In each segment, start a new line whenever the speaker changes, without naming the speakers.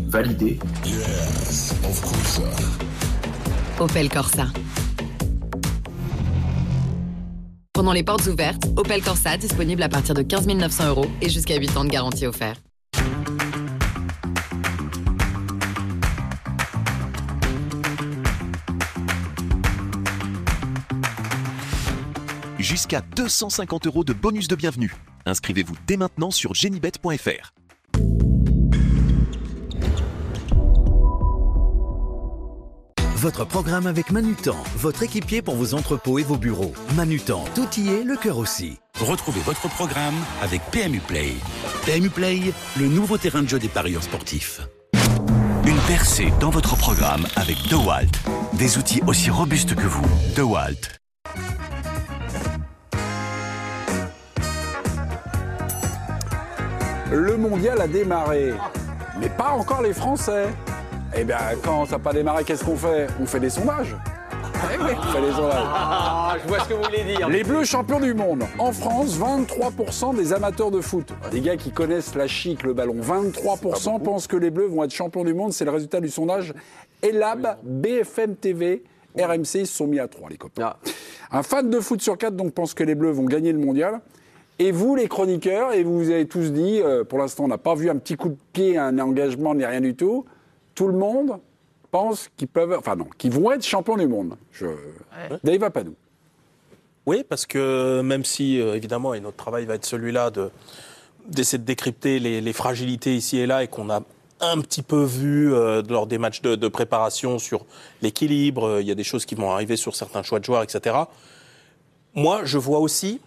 Validé.
Yes, of course.
Opel Corsa. Pendant les portes ouvertes, Opel Corsa disponible à partir de 15 900 € et jusqu'à 8 ans de garantie offerte.
Jusqu'à 250 € de bonus de bienvenue. Inscrivez-vous dès maintenant sur genibet.fr.
Votre programme avec Manutan, votre équipier pour vos entrepôts et vos bureaux. Manutan, tout y est, le cœur aussi.
Retrouvez votre programme avec PMU Play. PMU Play, le nouveau terrain de jeu des parieurs sportifs. Une percée dans votre programme avec DeWalt. Des outils aussi robustes que vous. DeWalt.
Le mondial a démarré, mais pas encore les Français. Eh bien, quand ça n'a pas démarré, qu'est-ce qu'on fait ? On fait des sondages. On fait des sondages.
Ah, je vois ce que vous voulez dire.
Les Bleus champions du monde. En France, 23% des amateurs de foot, des gars qui connaissent la chic, le ballon, 23% pensent que les Bleus vont être champions du monde. C'est le résultat du sondage Elab, BFM TV, RMC. Ils se sont mis à 3, les copains. Un fan de foot sur 4 donc pense que les Bleus vont gagner le mondial. Et vous, les chroniqueurs, et vous avez tous dit, pour l'instant, on n'a pas vu un petit coup de pied, un engagement, ni rien du tout. Tout le monde pense qu'ils peuvent, enfin non, qu'ils vont être champions du monde. Dave Apadou.
Oui, parce que même si, évidemment, et notre travail va être celui-là d'essayer de décrypter les fragilités ici et là, et qu'on a un petit peu vu lors des matchs de préparation sur l'équilibre, il y a des choses qui vont arriver sur certains choix de joueurs, etc. Moi, je vois aussi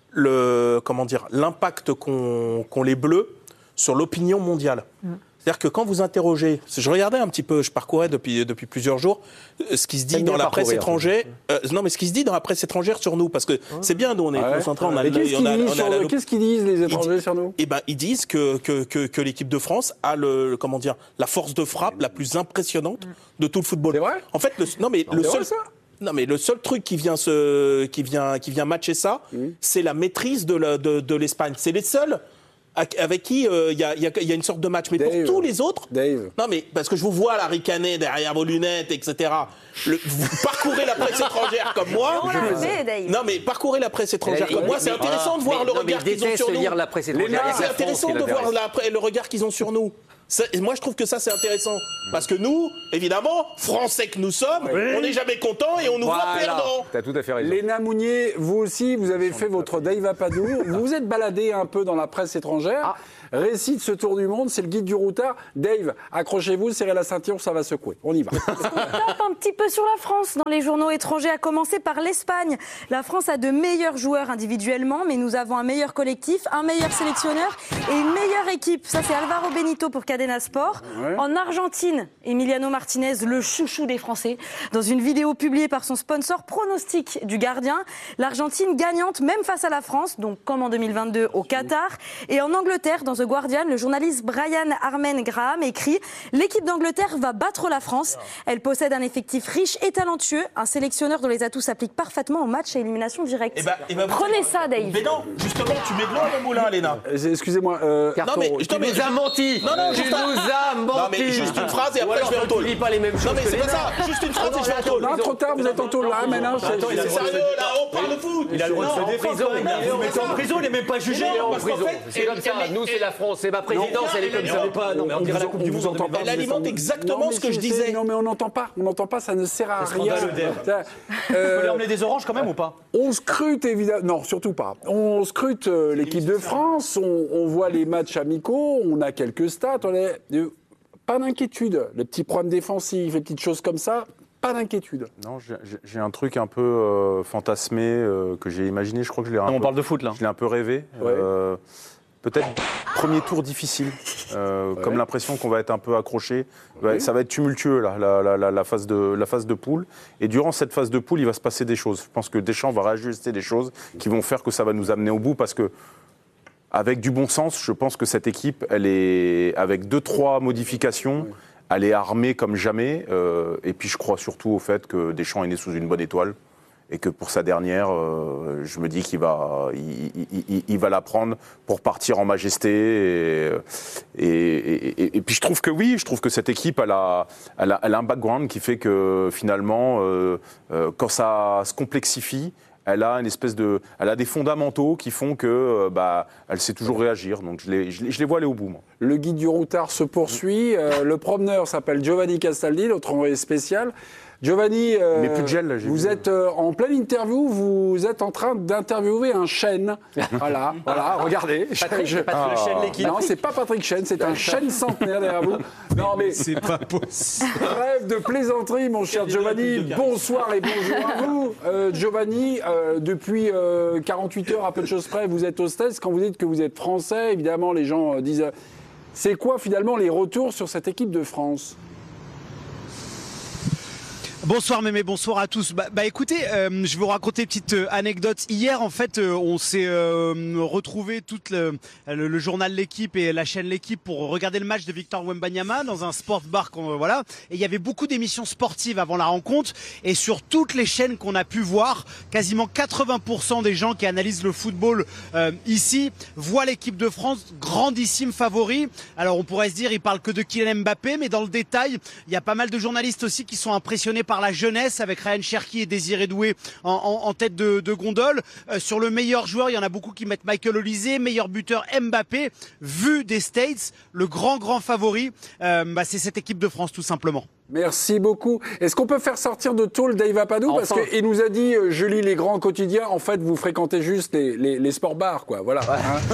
l'impact qu'ont les Bleus sur l'opinion mondiale. C'est-à-dire que quand vous interrogez, je regardais un petit peu, je parcourais depuis plusieurs jours ce qui se dit dans la presse étrangère. Mais ce qui se dit dans la presse étrangère sur nous, parce que c'est bien, nous on est concentrés, on a.
Qu'est-ce qu'ils disent les étrangers sur nous ?
Eh ben, ils disent que l'équipe de France a la force de frappe la plus impressionnante de tout le football.
C'est vrai ?
En fait, le seul truc qui vient matcher ça, c'est la maîtrise de l'Espagne. C'est les seuls avec qui il y a une sorte de match. Mais Dave, pour tous les autres, non mais parce que je vous vois la ricaner derrière vos lunettes, etc. Vous parcourez la presse étrangère comme moi. Non mais parcourez la presse étrangère comme moi. C'est intéressant de voir le regard qu'ils ont sur nous. C'est intéressant de voir le regard qu'ils ont sur nous. Moi, je trouve que ça, c'est intéressant. Parce que nous, évidemment, Français que nous sommes, on n'est jamais contents et on nous voit perdants.
T'as tout à fait raison.
Léna Mounier, vous aussi, vous avez fait votre Dave Apadou. Vous vous êtes baladé un peu dans la presse étrangère. Récit de ce tour du monde, c'est le guide du routard. Dave, accrochez-vous, serrez la ceinture, ça va secouer. On y va.
On tape un petit peu sur la France dans les journaux étrangers, à commencer par l'Espagne. La France a de meilleurs joueurs individuellement, mais nous avons un meilleur collectif, un meilleur sélectionneur et une meilleure équipe. Ça, c'est Alvaro Benito pour Cadena Sport. Ouais. En Argentine, Emiliano Martinez, le chouchou des Français, dans une vidéo publiée par son sponsor, pronostic du gardien. L'Argentine gagnante, même face à la France, donc comme en 2022 au Qatar. Et en Angleterre, dans The Guardian, le journaliste Brian Harman Graham écrit « L'équipe d'Angleterre va battre la France. Elle possède un effectif riche et talentueux, un sélectionneur dont les atouts s'appliquent parfaitement au match à élimination directe. » Prenez ça, Dave.
Mais non, justement, tu mets de l'eau dans le moulin, Léna.
Excusez-moi.
Non, mais tu nous as menti.
Non, mais juste une phrase et après je vais en tôle.
Tu dis pas les mêmes choses.
Non, mais c'est pas ça. Juste une phrase et je vais en tôle.
Non, trop tard, vous êtes en tôle là, maintenant.
C'est sérieux, là, on parle de foot.
Il a le droit de se défendre.
Vous mettez en prison, il n'est même pas jugé.
C'est comme ça, nous c'est la France, c'est ma présidence, elle est comme ça.
Non, mais on dirait la Coupe du Monde.
Elle alimente exactement ce que je disais.
Non, mais on n'entend pas, ça ne sert à rien.
Tu peux lui emmener des oranges quand même ou pas ?
On scrute évidemment, non, surtout pas. On scrute l'équipe de France, on voit les matchs amicaux, on a quelques stats, pas d'inquiétude. Les petits problèmes défensifs, les petites choses comme ça, pas d'inquiétude.
Non, j'ai un truc un peu fantasmé que j'ai imaginé, je crois que je l'ai
on parle de foot là.
Je l'ai un peu rêvé. Ouais. Peut-être premier tour difficile, comme l'impression qu'on va être un peu accroché. Ouais, ça va être tumultueux là, la phase de poule. Et durant cette phase de poule, il va se passer des choses. Je pense que Deschamps va réajuster des choses qui vont faire que ça va nous amener au bout, parce que avec du bon sens, je pense que cette équipe, elle est avec 2-3 modifications. Elle est armée comme jamais. Et puis je crois surtout au fait que Deschamps est né sous une bonne étoile. et que pour sa dernière, je me dis qu'il va, il va la prendre pour partir en majesté. Et puis je trouve que oui, je trouve que cette équipe, elle a un background qui fait que finalement, quand ça se complexifie, elle a des fondamentaux qui font que elle sait toujours réagir. Donc je les vois aller au bout. Moi.
Le guide du routard se poursuit. Le promeneur s'appelle Giovanni Castaldi, notre envoyé spécial. Giovanni,
mais plus de gel, là,
vous êtes en pleine interview, vous êtes en train d'interviewer un chêne. Voilà, regardez.
Patrick Chêne, l'équipe.
Non, c'est pas Patrick Chêne, c'est un chêne centenaire derrière vous. Non, mais
c'est pas possible.
Bref de plaisanterie, mon cher Giovanni. Bonsoir et bonjour à vous. Giovanni, depuis 48 heures, à peu de choses près, vous êtes au States. Quand vous dites que vous êtes français, évidemment, les gens disent... C'est quoi, finalement, les retours sur cette équipe de France ?
Bonsoir Mémé, bonsoir à tous. Écoutez, je vais vous raconter une petite anecdote. Hier, en fait, on s'est retrouvé tout le journal L'Équipe et la chaîne L'Équipe pour regarder le match de Victor Wembanyama dans un sport bar. Voilà. Et il y avait beaucoup d'émissions sportives avant la rencontre. Et sur toutes les chaînes qu'on a pu voir, quasiment 80% des gens qui analysent le football ici voient l'équipe de France grandissime favori. Alors on pourrait se dire, ils parlent que de Kylian Mbappé, mais dans le détail, il y a pas mal de journalistes aussi qui sont impressionnés par la jeunesse avec Ryan Cherki et Désiré Doué en tête de gondole. Sur le meilleur joueur, il y en a beaucoup qui mettent Michael Olise, meilleur buteur Mbappé. Vu des States, le grand favori, c'est cette équipe de France tout simplement.
Merci beaucoup. Est-ce qu'on peut faire sortir de tôle Dave Apadou ?
Enfin.
Parce qu'il nous a dit, je lis les grands quotidiens, en fait vous fréquentez juste les sport bars, quoi. Voilà.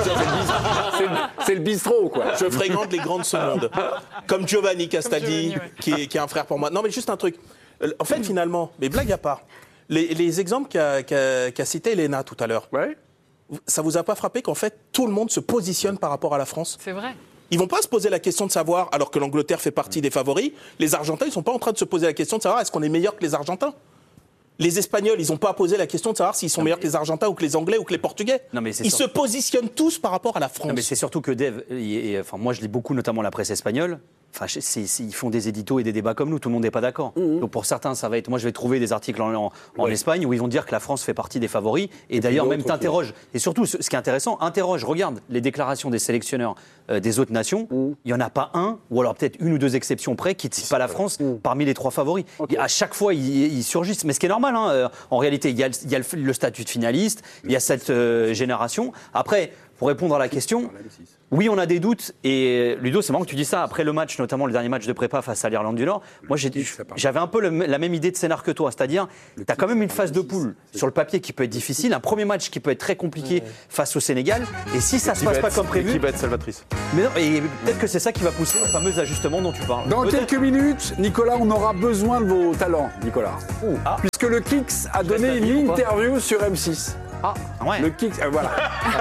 C'est le bistrot, quoi.
Je fréquente les grands de ce monde. Comme Giovanni Castaldi, qui est un frère pour moi. Non mais juste un truc. En fait, finalement, mais blague à part, les exemples qu'a cité Elena tout à l'heure, ça vous a pas frappé qu'en fait, tout le monde se positionne par rapport à la France ?
C'est vrai.
Ils vont pas se poser la question de savoir, alors que l'Angleterre fait partie des favoris, les Argentins, ils sont pas en train de se poser la question de savoir est-ce qu'on est meilleur que les Argentins ? Les Espagnols, ils n'ont pas posé la question de savoir s'ils sont meilleurs que les Argentins ou que les Anglais ou que les Portugais. Ils se positionnent tous par rapport à la France.
Non, mais c'est surtout que Dave, moi je lis beaucoup notamment la presse espagnole. Enfin, ils font des éditos et des débats comme nous, tout le monde n'est pas d'accord. Donc pour certains, ça va être... Moi, je vais trouver des articles en Espagne où ils vont dire que la France fait partie des favoris. Et d'ailleurs, même t'interroges. Et surtout, ce qui est intéressant, regarde les déclarations des sélectionneurs des autres nations. Il n'y en a pas un, ou alors peut-être une ou deux exceptions près, qui ne citent pas la France parmi les 3 favoris. Et à chaque fois, ils surgissent. Mais ce qui est normal, en réalité, il y a le statut de finaliste, il y a cette génération. Après, pour répondre à la question, oui, on a des doutes. Et Ludo, c'est marrant que tu dis ça. Après le match, notamment le dernier match de prépa face à l'Irlande du Nord, moi j'avais un peu la même idée de scénar que toi. C'est-à-dire, tu as quand même une phase de poule sur le papier qui peut être difficile, un premier match qui peut être très compliqué face au Sénégal. Et si ça ne se passe pas comme prévu.
Qui va être salvatrice.
Mais non, et peut-être que c'est ça qui va pousser au fameux ajustement dont tu parles.
Dans quelques minutes, Nicolas, on aura besoin de vos talents, Nicolas. Puisque le Kix a donné une interview sur M6. Le Kix, voilà.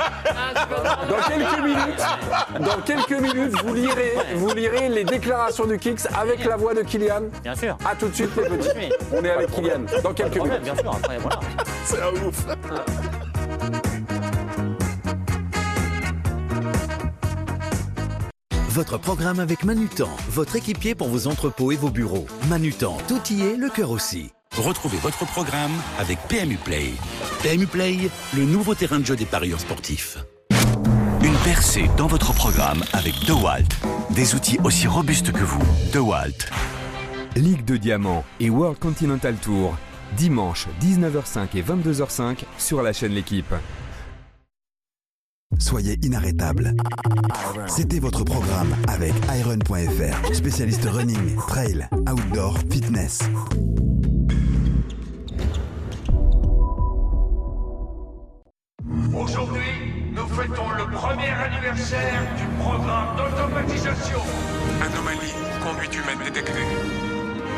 Dans quelques minutes, vous lirez les déclarations du Kix avec la voix de Kylian.
Bien sûr.
À tout de suite, les petits. On est avec Kylian dans quelques minutes.
Bien sûr, après, voilà.
C'est un ouf.
Votre programme avec Manutan, votre équipier pour vos entrepôts et vos bureaux. Manutan, tout y est, le cœur aussi.
Retrouvez votre programme avec PMU Play. PMU Play, le nouveau terrain de jeu des parieurs sportifs. Une percée dans votre programme avec DeWalt. Des outils aussi robustes que vous. DeWalt.
Ligue de Diamant et World Continental Tour. Dimanche, 19h05 et 22h05 sur la chaîne L'Équipe.
Soyez inarrêtable. C'était votre programme avec Iron.fr, spécialiste running, trail, outdoor, fitness.
Aujourd'hui, nous fêtons le premier anniversaire du programme d'automatisation.
Anomalie, conduite humaine détectée.